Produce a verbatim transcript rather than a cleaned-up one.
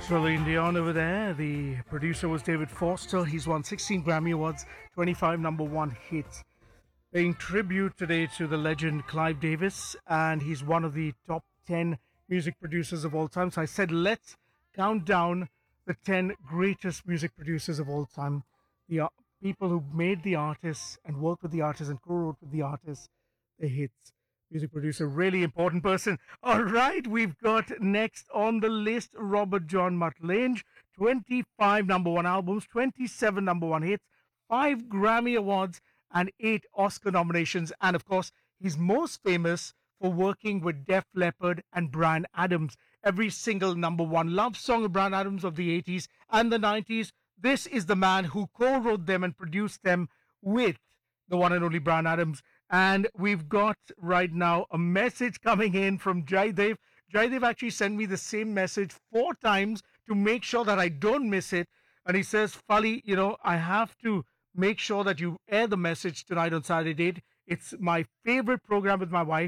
Celine Dion over there. The producer was David Foster. He's won sixteen Grammy Awards, twenty-five number one hits. Paying tribute today to the legend Clive Davis, and he's one of the top ten music producers of all time. So I said, let's count down the ten greatest music producers of all time. The uh, people who made the artists and worked with the artists and co-wrote with the artists the hits. Music producer, really important person. All right, we've got next on the list Robert John Mutlange, twenty-five number one albums, twenty-seven number one hits, five Grammy Awards, and eight Oscar nominations. And of course, he's most famous for working with Def Leppard and Bryan Adams. Every single number one love song of Bryan Adams of the eighties and the nineties. This is the man who co-wrote them and produced them with the one and only Bryan Adams. And we've got right now a message coming in from Jaidev. Jaidev actually sent me the same message four times to make sure that I don't miss it. And he says, Fali, you know, I have to make sure that you air the message tonight on Saturday date. It's my favorite program with my wife.